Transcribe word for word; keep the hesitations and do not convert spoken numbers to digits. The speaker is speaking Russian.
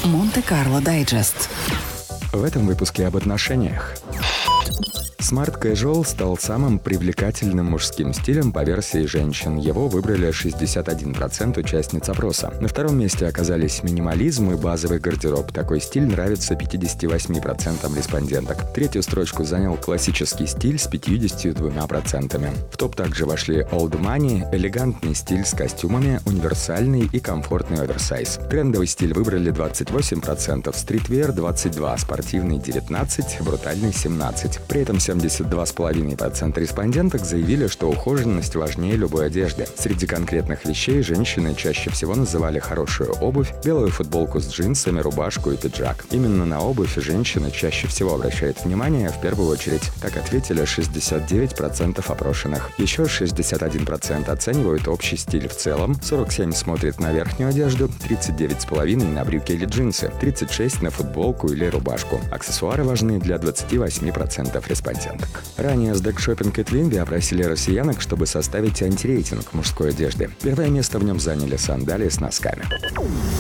Монте-Карло Дайджест. В этом выпуске об отношениях. Smart Casual стал самым привлекательным мужским стилем по версии женщин. Его выбрали шестьдесят один процент участниц опроса. На втором месте оказались минимализм и базовый гардероб. Такой стиль нравится пятьдесят восемь процентов респонденток. Третью строчку занял классический стиль с пятьюдесятью двумя процентами. В топ также вошли old money, элегантный стиль с костюмами, универсальный и комфортный оверсайз. Трендовый стиль выбрали двадцать восемь процентов, стритвер двадцать два процента, спортивный девятнадцать процентов, брутальный семнадцать процентов. При этом семьдесят два целых пять десятых процента респонденток заявили, что ухоженность важнее любой одежды. Среди конкретных вещей женщины чаще всего называли хорошую обувь, белую футболку с джинсами, рубашку и пиджак. Именно на обувь женщины чаще всего обращают внимание в первую очередь. Так ответили шестьдесят девять процентов опрошенных. Еще шестьдесят один процент оценивают общий стиль в целом, сорок семь процентов смотрят на верхнюю одежду, тридцать девять целых пять десятых процента на брюки или джинсы, тридцать шесть процентов на футболку или рубашку. Аксессуары важны для двадцати восьми процентов респонденток. Ранее SDEC Shopping и Twinbee опросили россиянок, чтобы составить антирейтинг мужской одежды. Первое место в нем заняли сандалии с носками.